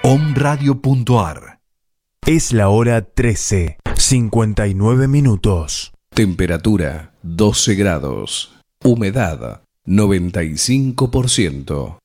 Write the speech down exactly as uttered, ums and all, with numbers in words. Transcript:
omradio.ar. Es la hora trece, cincuenta y nueve minutos. Temperatura doce grados. Humedad noventa y cinco por ciento.